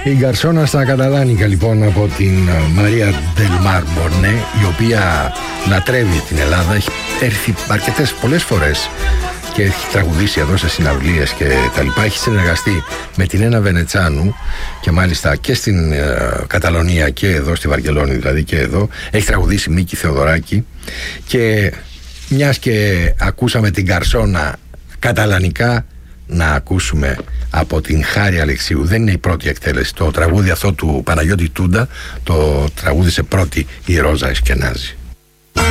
Η Γκαρσόνα στα καταλάνικα λοιπόν από την Μαρία Ντελμάρ Μπορνέ, η οποία λατρεύει την Ελλάδα, έχει έρθει πολλές φορές και έχει τραγουδήσει εδώ σε συναυλίες και τα λοιπά. Έχει συνεργαστεί με την Ένα Βενετσάνου και μάλιστα και στην Καταλωνία και εδώ στη Βαρκελόνη, δηλαδή και εδώ. Έχει τραγουδήσει Μίκη Θεοδωράκη και μιας και ακούσαμε την Γκαρσόνα καταλανικά, να ακούσουμε από την Χάρη Αλεξίου. Δεν είναι η πρώτη εκτέλεση. Το τραγούδι αυτό του Παναγιώτη Τούντα το τραγούδισε πρώτη η Ρόζα Εσκενάζη.